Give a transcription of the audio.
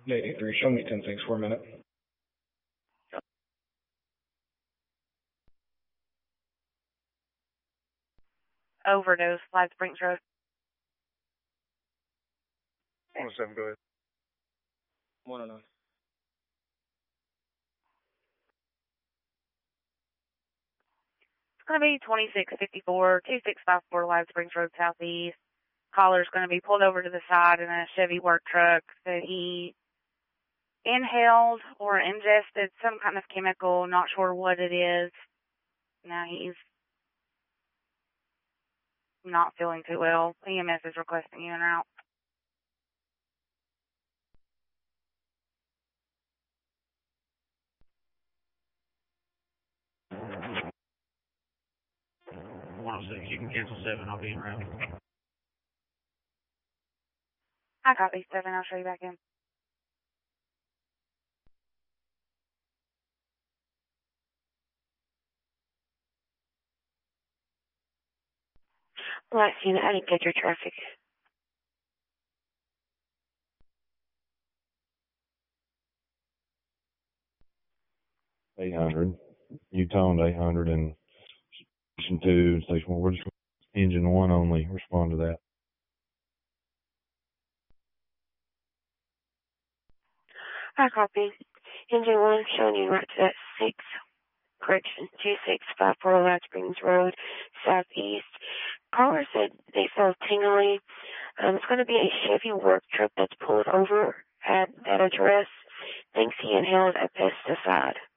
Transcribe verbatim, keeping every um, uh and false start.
eighty-three, show me ten six for a minute. Overdose, Live Springs Road. one oh seven, go ahead. one oh nine. It's going to be twenty-six fifty-four, two six five four Live Springs Road Southeast. Caller's going to be pulled over to the side in a Chevy work truck that he inhaled or ingested some kind of chemical, not sure what it is. Now he's not feeling too well. E M S is requesting you and out. one oh six, you can cancel seven, I'll be around. I copy seven, I'll show you back in. Right, Cena, I didn't get your traffic. eight hundred. You toned eight hundred and station two, station one. We're just engine one only. Respond to that. I copy. Engine one showing you right to that six, correction, two six five four Live Springs Road, Southeast. Caller said they felt tingly. Um, it's going to be a Chevy work truck that's pulled over at that address. Thinks he inhaled a pesticide.